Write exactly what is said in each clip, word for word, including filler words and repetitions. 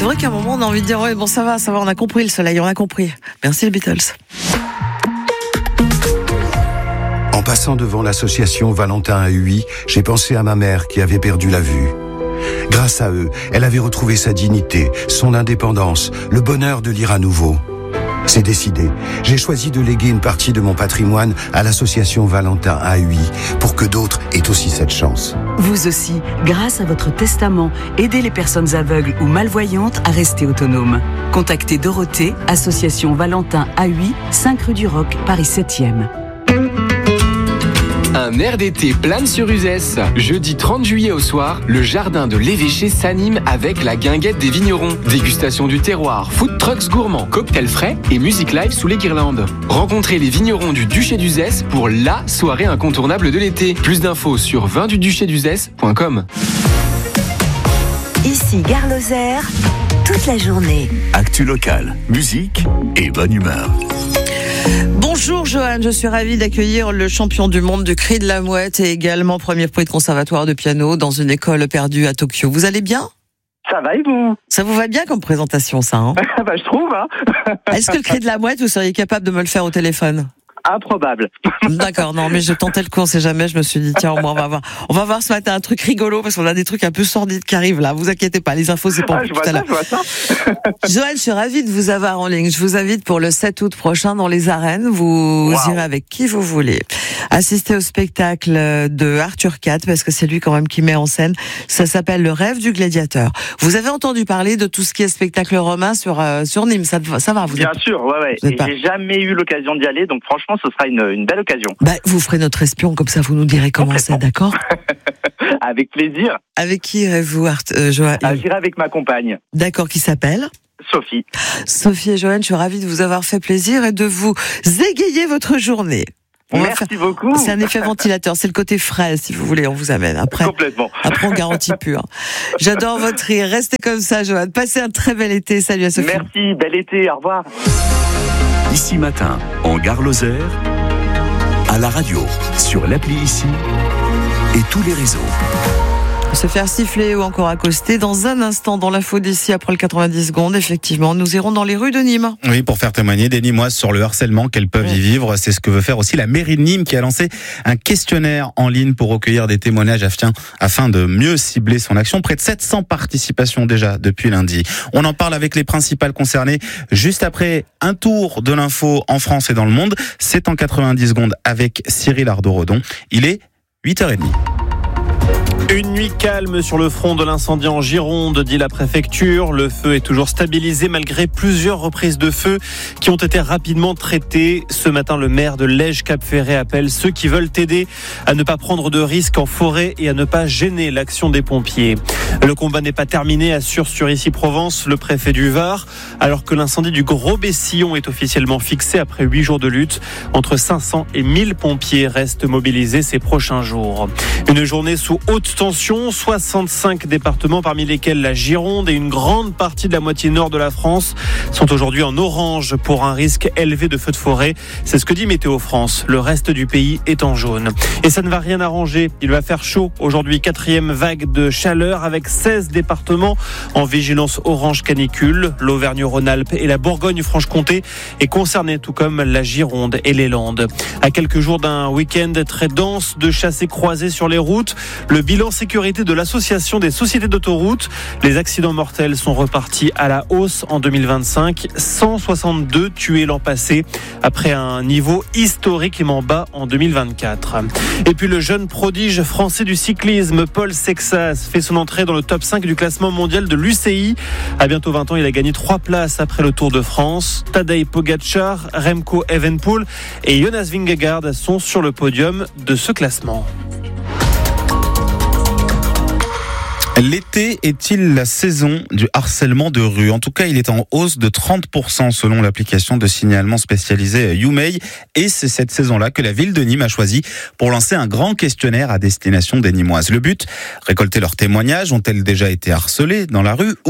C'est vrai qu'à un moment, on a envie de dire, ouais, bon, ça va, ça va, on a compris le soleil, on a compris. Merci les Beatles. En passant devant l'association Valentin à Huy, j'ai pensé à ma mère qui avait perdu la vue. Grâce à eux, elle avait retrouvé sa dignité, son indépendance, le bonheur de lire à nouveau. C'est décidé. J'ai choisi de léguer une partie de mon patrimoine à l'association Valentin à Huy pour que d'autres aient aussi cette chance. Vous aussi, grâce à votre testament, aidez les personnes aveugles ou malvoyantes à rester autonomes. Contactez Dorothée, association Valentin à Huy, cinq rue du Roc, Paris septième. Un air d'été plane sur Uzès. Jeudi trente juillet au soir, le jardin de l'évêché s'anime avec la guinguette des vignerons. Dégustation du terroir, food trucks gourmands, cocktails frais et musique live sous les guirlandes. Rencontrez les vignerons du Duché d'Uzès pour la soirée incontournable de l'été. Plus d'infos sur vin du duché d'uzès point com. Ici Gare Lozère, toute la journée. Actu locale, musique et bonne humeur. Bonjour Johan, je suis ravie d'accueillir le champion du monde du cri de la mouette et également premier prix de conservatoire de piano dans une école perdue à Tokyo. Vous allez bien ? Ça va et vous ? Ça vous va bien comme présentation ça, hein ? Bah je trouve, hein. Est-ce que le cri de la mouette, vous seriez capable de me le faire au téléphone ? Improbable. D'accord, non, mais je tentais le coup, on sait jamais, je me suis dit, tiens, au moins, on va voir. On va voir ce matin un truc rigolo, parce qu'on a des trucs un peu sordides qui arrivent là. Vous inquiétez pas, les infos, c'est pour ah, vous je tout vois à l'heure. Ça, je vois ça. Johan, je suis ravie de vous avoir en ligne. Je vous invite pour le sept août prochain dans les arènes. Vous wow. irez avec qui vous voulez. Assister au spectacle de Arthur quatre, parce que c'est lui quand même qui met en scène. Ça s'appelle Le Rêve du Gladiateur. Vous avez entendu parler de tout ce qui est spectacle romain sur, euh, sur Nîmes, ça, ça va vous Bien êtes... sûr, ouais, ouais. Et pas... j'ai jamais eu l'occasion d'y aller, donc franchement, ce sera une, une belle occasion. Bah, vous ferez notre espion, comme ça vous nous direz comment c'est, d'accord ? Avec plaisir. Avec qui irez-vous, Art, euh, Johan ? ah, J'irai avec ma compagne. D'accord, qui s'appelle ? Sophie. Sophie et Johan, je suis ravie de vous avoir fait plaisir et de vous égayer votre journée. On Merci faire... beaucoup. C'est un effet ventilateur, c'est le côté frais, si vous voulez, on vous amène. Après, Complètement. Après, on garantit pur. J'adore votre rire. Restez comme ça, Johan. Passez un très bel été. Salut à Sophie. Merci, bel été. Au revoir. Ici matin, en Gare Lozère, à la radio, sur l'appli Ici et tous les réseaux. Se faire siffler ou encore accoster dans un instant dans l'info d'ici après le quatre-vingt-dix secondes. Effectivement, nous irons dans les rues de Nîmes. Oui, pour faire témoigner des Nîmoises sur le harcèlement qu'elles peuvent y vivre. C'est ce que veut faire aussi la mairie de Nîmes qui a lancé un questionnaire en ligne pour recueillir des témoignages afin de mieux cibler son action. Près de sept cents participations déjà depuis lundi. On en parle avec les principales concernées juste après un tour de l'info en France et dans le monde. C'est en quatre-vingt-dix secondes avec Cyril Ardo-Redon. Il est huit heures trente. Une nuit calme sur le front de l'incendie en Gironde, dit la préfecture. Le feu est toujours stabilisé malgré plusieurs reprises de feu qui ont été rapidement traitées. Ce matin, le maire de Lège-Cap-Ferret appelle ceux qui veulent aider à ne pas prendre de risques en forêt et à ne pas gêner l'action des pompiers. Le combat n'est pas terminé, assure sur Ici Provence le préfet du Var, alors que l'incendie du Gros Bessillon est officiellement fixé après huit jours de lutte. Entre cinq cents et mille pompiers restent mobilisés ces prochains jours. Une journée sous haute tension, soixante-cinq départements parmi lesquels la Gironde et une grande partie de la moitié nord de la France sont aujourd'hui en orange pour un risque élevé de feux de forêt. C'est ce que dit Météo France. Le reste du pays est en jaune. Et ça ne va rien arranger. Il va faire chaud aujourd'hui. Quatrième vague de chaleur avec seize départements en vigilance orange canicule. L'Auvergne-Rhône-Alpes et la Bourgogne-Franche-Comté est concernée, tout comme la Gironde et les Landes. À quelques jours d'un week-end très dense de chassés croisés sur les routes, le bilan sécurité de l'Association des sociétés d'autoroutes. Les accidents mortels sont repartis à la hausse en deux mille vingt-cinq. cent soixante-deux tués l'an passé, après un niveau historiquement bas en deux mille vingt-quatre. Et puis le jeune prodige français du cyclisme, Paul Sexas, fait son entrée dans le top cinq du classement mondial de l'U C I. À bientôt vingt ans, il a gagné trois places après le Tour de France. Tadej Pogačar, Remco Evenepoel et Jonas Vingegaard sont sur le podium de ce classement. L'été est-il la saison du harcèlement de rue ? En tout cas, il est en hausse de trente pour cent selon l'application de signalement spécialisée YouMay. Et c'est cette saison-là que la ville de Nîmes a choisi pour lancer un grand questionnaire à destination des Nîmoises. Le but, récolter leurs témoignages. Ont-elles déjà été harcelées dans la rue ? Ou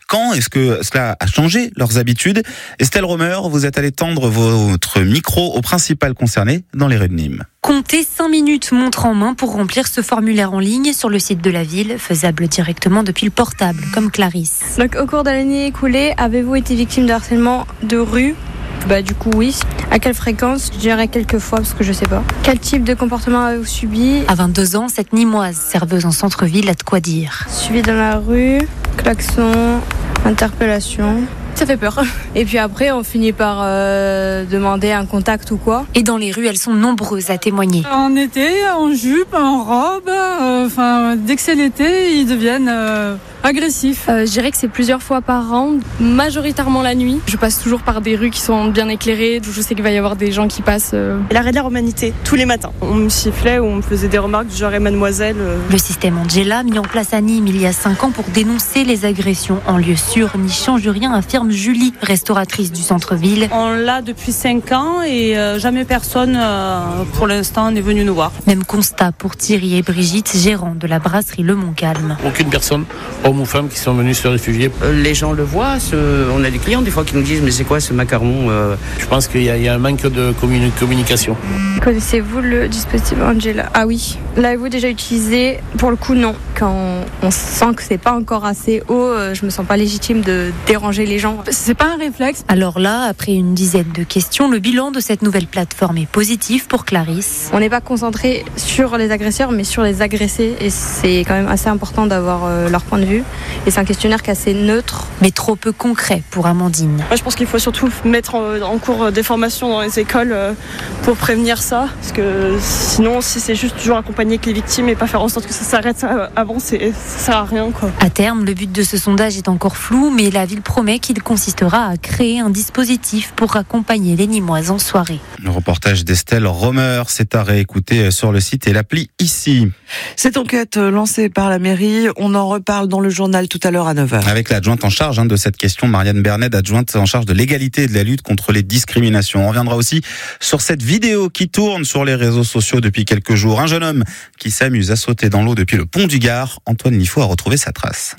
quand est-ce que cela a changé leurs habitudes? Estelle Romer, vous êtes allée tendre votre micro au principal concerné dans les rues de Nîmes. Comptez cinq minutes montre en main pour remplir ce formulaire en ligne sur le site de la ville, faisable directement depuis le portable, comme Clarisse. Donc, au cours de l'année écoulée, avez-vous été victime de harcèlement de rue ? Bah du coup oui. À quelle fréquence? Je dirais quelques fois parce que je sais pas. Quel type de comportement avez-vous subi? À vingt-deux ans, cette Nîmoise, serveuse en centre-ville, a de quoi dire. Suivi dans la rue, klaxon, interpellation. Ça fait peur. Et puis après, on finit par euh, demander un contact ou quoi. Et dans les rues, elles sont nombreuses à témoigner. En été, en jupe, en robe, enfin, euh, dès que c'est l'été, ils deviennent euh, agressifs. Euh, je dirais que c'est plusieurs fois par an, majoritairement la nuit. Je passe toujours par des rues qui sont bien éclairées, je sais qu'il va y avoir des gens qui passent. Euh... L'arrêt de la Romanité, tous les matins. On me sifflait ou on me faisait des remarques du genre « et mademoiselle euh... ». Le système Angela, mis en place à Nîmes il y a cinq ans pour dénoncer les agressions en lieu sûr, n'y change rien, affirme Julie, restauratrice du centre-ville. On l'a depuis cinq ans et euh, jamais personne, euh, pour l'instant, n'est venu nous voir. Même constat pour Thierry et Brigitte, gérants de la brasserie Le Montcalm. Aucune personne, hommes ou femmes, qui sont venus se réfugier. Euh, les gens le voient, ce... on a des clients des fois qui nous disent mais c'est quoi ce macaron euh... Je pense qu'il y a, il y a un manque de communi- communication. Connaissez-vous le dispositif Angela? Ah oui. L'avez-vous déjà utilisé? Pour le coup, non. Quand on sent que c'est pas encore assez haut, je me sens pas légitime de déranger les gens. C'est pas un réflexe. Alors là, après une dizaine de questions, le bilan de cette nouvelle plateforme est positif pour Clarisse. On n'est pas concentré sur les agresseurs, mais sur les agressés. Et c'est quand même assez important d'avoir euh, leur point de vue. Et c'est un questionnaire qui est assez neutre. Mais trop peu concret pour Amandine. Moi, je pense qu'il faut surtout mettre en, en cours des formations dans les écoles euh, pour prévenir ça. Parce que sinon, si c'est juste toujours accompagner les victimes et pas faire en sorte que ça s'arrête avant, c'est, ça sert à rien, quoi. À terme, le but de ce sondage est encore flou, mais la ville promet qu'il consistera à créer un dispositif pour accompagner les Nîmoises en soirée. Le reportage d'Estelle Romer, c'est à réécouter sur le site et l'appli ici. Cette enquête lancée par la mairie, on en reparle dans le journal tout à l'heure à neuf heures. Avec l'adjointe en charge hein, de cette question, Marianne Bernet, adjointe en charge de l'égalité et de la lutte contre les discriminations. On reviendra aussi sur cette vidéo qui tourne sur les réseaux sociaux depuis quelques jours. Un jeune homme qui s'amuse à sauter dans l'eau depuis le pont du Gard. Antoine Liffaut a retrouvé sa trace.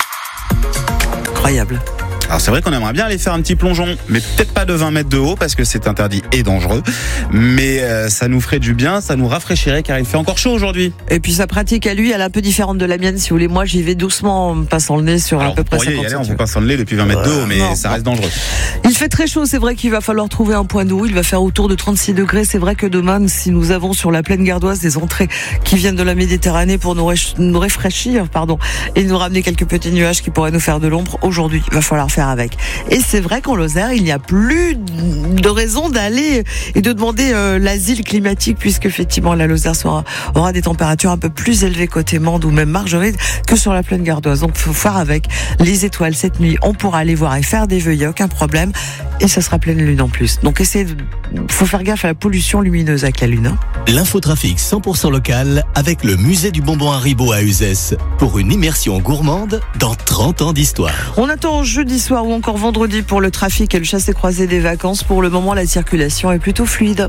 Incroyable. Alors c'est vrai qu'on aimerait bien aller faire un petit plongeon, mais peut-être pas de vingt mètres de haut parce que c'est interdit et dangereux. Mais euh, ça nous ferait du bien, ça nous rafraîchirait car il fait encore chaud aujourd'hui. Et puis sa pratique à lui, elle est un peu différente de la mienne. Si vous voulez, moi j'y vais doucement en me passant le nez sur Alors, à peu près cinquante cinquante y aller en vous centimètres. passant le nez depuis vingt mètres de haut, mais non, ça non. reste dangereux. Il fait très chaud, c'est vrai qu'il va falloir trouver un point d'eau. Il va faire autour de trente-six degrés. C'est vrai que demain, si nous avons sur la plaine gardoise des entrées qui viennent de la Méditerranée pour nous, ré- nous rafraîchir, pardon, et nous ramener quelques petits nuages qui pourraient nous faire de l'ombre, aujourd'hui, il va falloir faire avec. Et c'est vrai qu'en Lozère, il n'y a plus de raison d'aller et de demander euh, l'asile climatique, puisque effectivement la Lozère sera, aura des températures un peu plus élevées côté Mende ou même Margeride que sur la plaine gardoise. Donc il faut faire avec. Les étoiles cette nuit, on pourra aller voir et faire des vœux, il n'y a aucun problème. Et ça sera pleine lune en plus. Donc essayez de... faut faire gaffe à la pollution lumineuse avec la lune. Hein. L'infotrafic cent pour cent local avec le musée du bonbon Haribo à Uzès pour une immersion gourmande dans trente ans d'histoire. On attend jeudi soir ou encore vendredi pour le trafic et le chassé-croisé des vacances. Pour le moment, la circulation est plutôt fluide.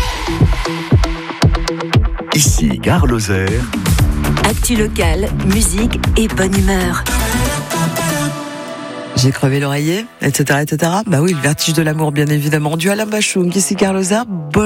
Ici, Gare Lozère. Actu locale, musique et bonne humeur. J'ai crevé l'oreiller, et cetera, et cetera. Bah oui, le vertige de l'amour, bien évidemment. Du Alain Bachung, ici Gare Lozère.